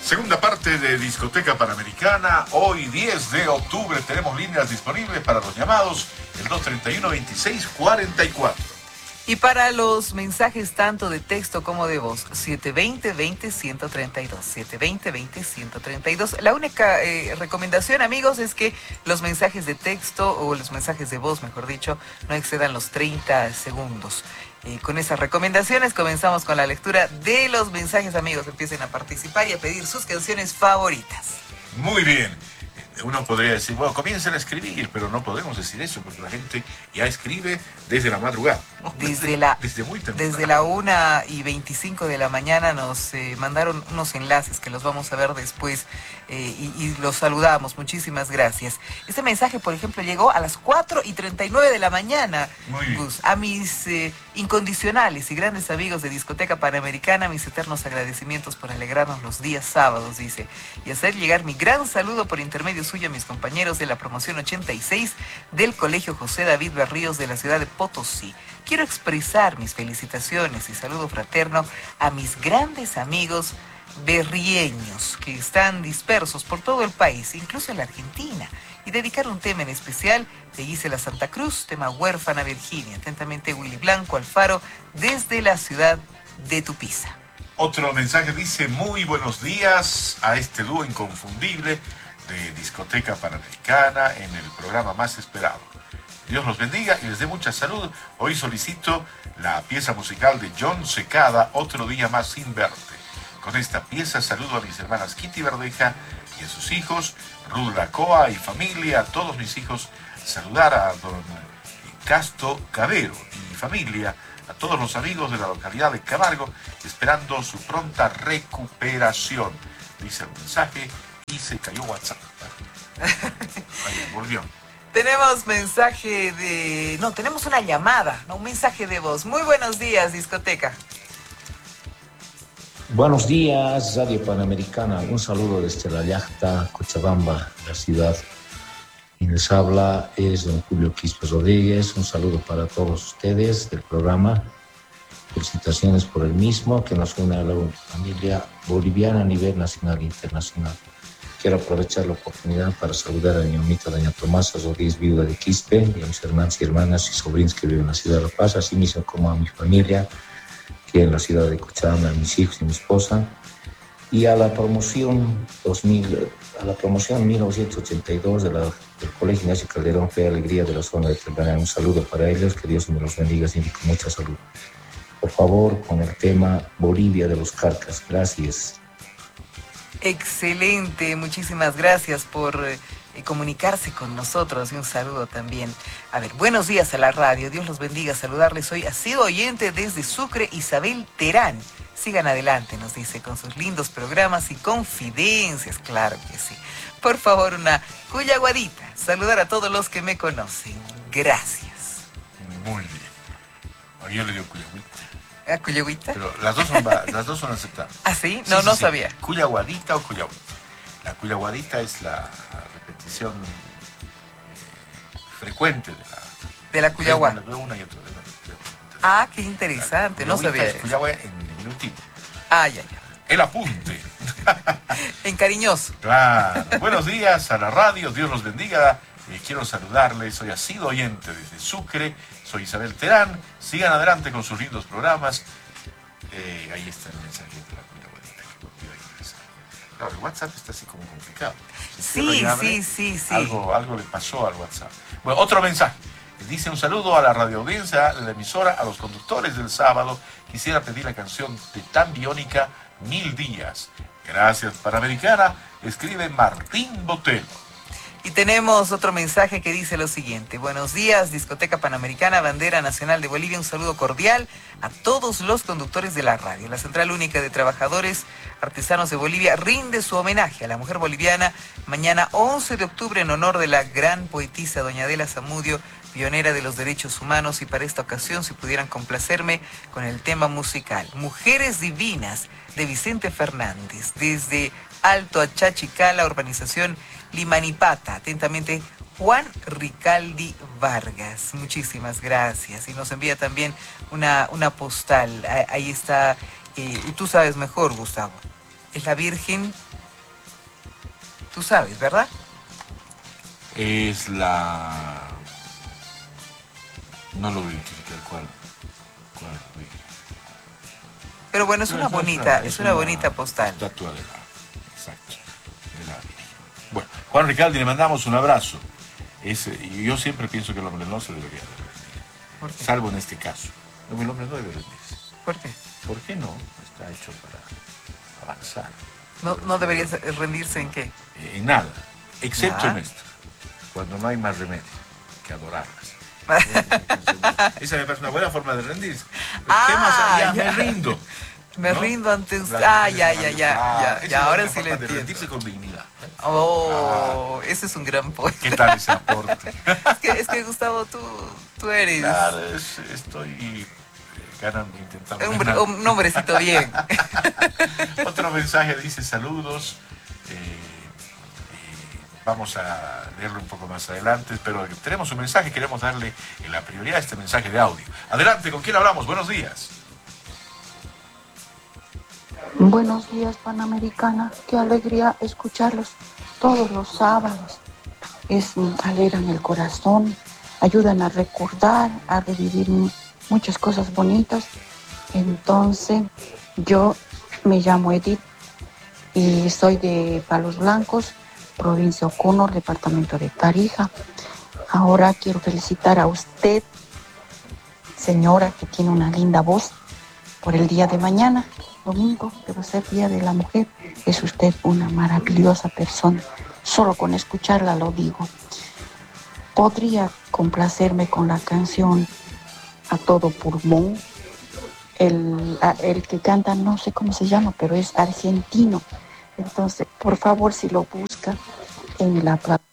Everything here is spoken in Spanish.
Segunda parte de Discoteca Panamericana. Hoy 10 de octubre tenemos líneas disponibles para los llamados, el 231-2644. Y para los mensajes tanto de texto como de voz, 720-20-132, 720-20-132. La única recomendación, amigos, es que los mensajes de texto o los mensajes de voz, mejor dicho, no excedan los 30 segundos. Con esas recomendaciones comenzamos con la lectura de los mensajes, amigos. Empiecen a participar y a pedir sus canciones favoritas. Muy bien. Uno podría decir, bueno, comiencen a escribir, pero no podemos decir eso porque la gente ya escribe desde la madrugada. ¿No? Desde muy temprano. Desde la 1:25 de la mañana nos mandaron unos enlaces que los vamos a ver después y los saludamos. Muchísimas gracias. Este mensaje, por ejemplo, llegó a las 4:39 de la mañana. Muy bien. Gus, a mis incondicionales y grandes amigos de Discoteca Panamericana, mis eternos agradecimientos por alegrarnos los días sábados, dice, y hacer llegar mi gran saludo por intermedio suyo a mis compañeros de la promoción 86 del Colegio José David Berríos de la ciudad de Potosí. Quiero expresar mis felicitaciones y saludo fraterno a mis grandes amigos berrieños que están dispersos por todo el país, incluso en la Argentina, y dedicar un tema en especial de Gisela Santa Cruz, tema Huérfana Virginia. Atentamente, Willy Blanco Alfaro, desde la ciudad de Tupiza. Otro mensaje dice, muy buenos días a este dúo inconfundible de Discoteca Panamericana en el programa más esperado. Dios los bendiga y les dé mucha salud. Hoy solicito la pieza musical de John Secada, Otro día más sin verte. Con esta pieza saludo a mis hermanas Kitty Verdeja y a sus hijos, Ruth Lacoa y familia, a todos mis hijos, saludar a don Casto Cabero y familia, a todos los amigos de la localidad de Camargo, esperando su pronta recuperación. Dice el mensaje y se cayó WhatsApp. Ahí volvió. Tenemos mensaje de... No, tenemos una llamada, no, un mensaje de voz. Muy buenos días, Discoteca. Buenos días, Radio Panamericana. Un saludo desde La Llacta, Cochabamba, la ciudad. Quien les habla es don Julio Quispe Rodríguez. Un saludo para todos ustedes del programa. Felicitaciones por el mismo, que nos une a la familia boliviana a nivel nacional e internacional. Quiero aprovechar la oportunidad para saludar a mi mamita, doña Tomasa Rodríguez, viuda de Quispe, y a mis hermanos y hermanas y sobrinos que viven en la ciudad de La Paz, así mismo como a mi familia, que en la ciudad de Cochabamba, a mis hijos y mi esposa, y a la promoción 1982 del Colegio Ignacio Calderón, Fe Alegría de la zona de Telbanán. Un saludo para ellos, que Dios me los bendiga y con mucha salud. Por favor, con el tema Bolivia de los Carcas. Gracias. Excelente, muchísimas gracias por comunicarse con nosotros y un saludo también. A ver, buenos días a la radio, Dios los bendiga, saludarles hoy. Ha sido oyente desde Sucre, Isabel Terán. Sigan adelante, nos dice, con sus lindos programas y confidencias, claro que sí. Por favor, una cuyaguadita, saludar a todos los que me conocen. Gracias. Muy bien. Yo le digo cuyaguita. ¿A cuyagüita? Pero las dos son aceptables. ¿Ah, sí? No, sí, no sabía. Cuyaguadita o cuyaguita. La cuyaguadita es la repetición frecuente de la cuyaguá. Una y otra. Ah, qué interesante, no sabía eso. Cuyaguá en diminutivo. Ah, ya. El apunte. En cariñoso. Claro. Buenos días a la radio, Dios los bendiga. Quiero saludarles, soy asiduo oyente desde Sucre, soy Isabel Terán. Sigan adelante con sus lindos programas. Ahí está el mensaje de la cuyaguadita. Claro, el WhatsApp está así como complicado. Sí. Algo le pasó al WhatsApp. Bueno, otro mensaje. Dice un saludo a la radioaudiencia, a la emisora, a los conductores del sábado. Quisiera pedir la canción de Tan Biónica, 1000 días. Gracias, Panamericana. Escribe Martín Botelo. Y tenemos otro mensaje que dice lo siguiente. Buenos días, Discoteca Panamericana, Bandera Nacional de Bolivia. Un saludo cordial a todos los conductores de la radio. La Central Única de Trabajadores Artesanos de Bolivia rinde su homenaje a la mujer boliviana mañana 11 de octubre en honor de la gran poetisa doña Adela Zamudio, pionera de los derechos humanos. Y para esta ocasión, si pudieran complacerme con el tema musical Mujeres Divinas de Vicente Fernández, desde Alto Achachicala, urbanización Limanipata. Atentamente, Juan Ricaldi Vargas. Muchísimas gracias. Y nos envía también una postal. Ahí está, y tú sabes mejor, Gustavo. Es la Virgen Tú sabes, ¿verdad? Es la... No lo voy a identificar cuál fue. Pero bueno, es una bonita postal. Estatua de exacto, de la Virgen. Bueno, Juan Ricaldi, le mandamos un abrazo. Y yo siempre pienso que el hombre no se debería de rendir. ¿Por qué? Salvo en este caso. El hombre no debe rendirse. ¿Por qué? ¿Por qué no? Está hecho para avanzar. ¿No debería rendirse en qué? En nada, excepto Ah. en esto. Cuando no hay más remedio que adorarlas. Esa me parece una buena forma de rendirse. ¿Qué más? Ya me rindo. Me ¿no? rindo ante usted. La- Ya, esa es ahora una sí forma le de entiendo. rendirse con dignidad. Oh, ese es un gran poeta. ¿Qué tal ese aporte? Es que Gustavo, tú eres Claro, estoy ganando, intentando ganar. un hombrecito bien. Otro mensaje dice saludos. Vamos a leerlo un poco más adelante, pero tenemos un mensaje, queremos darle la prioridad a este mensaje de audio. Adelante, ¿con quién hablamos? Buenos días. Buenos días, Panamericana. Qué alegría escucharlos todos los sábados. Alegran el corazón, ayudan a recordar, a revivir muchas cosas bonitas. Entonces, yo me llamo Edith y soy de Palos Blancos, provincia Ocunor, departamento de Tarija. Ahora quiero felicitar a usted, señora, que tiene una linda voz, por el día de mañana, domingo, que va a ser Día de la Mujer. Es usted una maravillosa persona. Solo con escucharla lo digo. ¿Podría complacerme con la canción A Todo Pulmón? El que canta, no sé cómo se llama, pero es argentino. Entonces, por favor, si lo busca en la plataforma.